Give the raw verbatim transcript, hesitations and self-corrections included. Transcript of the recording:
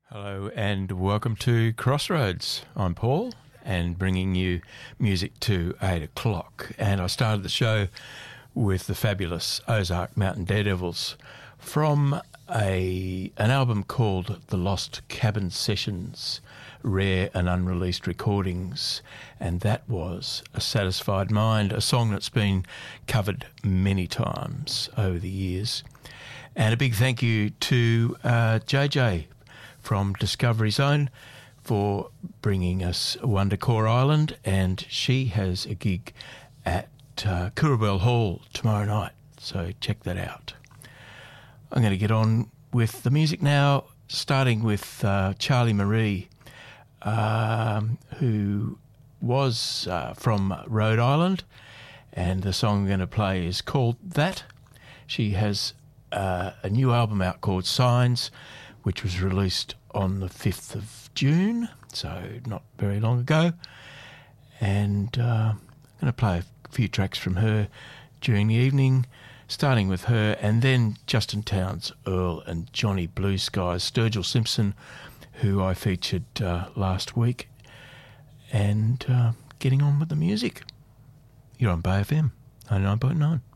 Hello and welcome to Crossroads. I'm Paul and bringing you music to eight o'clock. And I started the show with the fabulous Ozark Mountain Daredevils from a an album called The Lost Cabin Sessions, Rare and Unreleased Recordings. And that was A Satisfied Mind, a song that's been covered many times over the years. And a big thank you to uh, J J from Discovery Zone for bringing us Wondercore Island, and she has a gig at uh, Coorabell Hall tomorrow night, so check that out. I'm going to get on with the music now, starting with uh, Charlie Marie, um, who was uh, from Rhode Island, and the song I'm going to play is called That. She has uh, a new album out called Signs, which was released on the fifth of June, so not very long ago. And uh, I'm going to play a few tracks from her during the evening, starting with her, and then Justin Townes, Earl and Johnny Blue Skies, Sturgill Simpson, who I featured uh, last week, and uh, getting on with the music. You're on Bay F M, ninety-nine point nine.